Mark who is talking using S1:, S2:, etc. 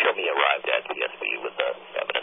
S1: show me arrived at the SVU with the evidence.